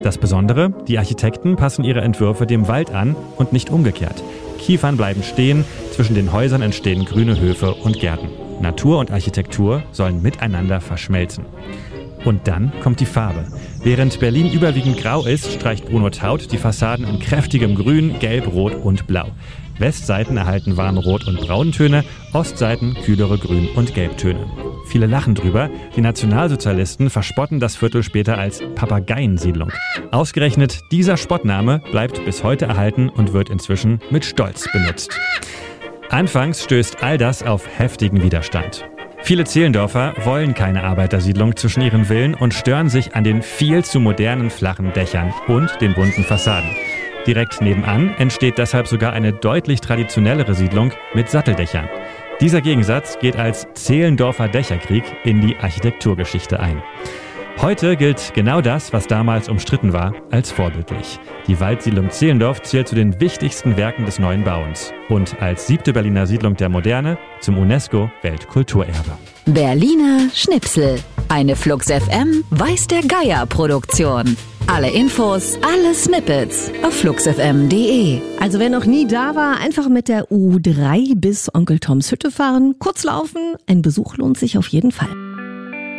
Das Besondere, die Architekten passen ihre Entwürfe dem Wald an und nicht umgekehrt. Kiefern bleiben stehen, zwischen den Häusern entstehen grüne Höfe und Gärten. Natur und Architektur sollen miteinander verschmelzen. Und dann kommt die Farbe. Während Berlin überwiegend grau ist, streicht Bruno Taut die Fassaden in kräftigem Grün, Gelb, Rot und Blau. Westseiten erhalten warme Rot- und Brauntöne, Ostseiten kühlere Grün- und Gelbtöne. Viele lachen drüber. Die Nationalsozialisten verspotten das Viertel später als Papageiensiedlung. Ausgerechnet dieser Spottname bleibt bis heute erhalten und wird inzwischen mit Stolz benutzt. Anfangs stößt all das auf heftigen Widerstand. Viele Zehlendorfer wollen keine Arbeitersiedlung zwischen ihren Villen und stören sich an den viel zu modernen flachen Dächern und den bunten Fassaden. Direkt nebenan entsteht deshalb sogar eine deutlich traditionellere Siedlung mit Satteldächern. Dieser Gegensatz geht als Zehlendorfer Dächerkrieg in die Architekturgeschichte ein. Heute gilt genau das, was damals umstritten war, als vorbildlich. Die Waldsiedlung Zehlendorf zählt zu den wichtigsten Werken des neuen Bauens und als 7. Berliner Siedlung der Moderne zum UNESCO-Weltkulturerbe. Berliner Schnipsel. Eine Flux FM Weiß der Geier Produktion. Alle Infos, alle Snippets auf fluxfm.de. Also wer noch nie da war, einfach mit der U3 bis Onkel Toms Hütte fahren, kurz laufen, ein Besuch lohnt sich auf jeden Fall.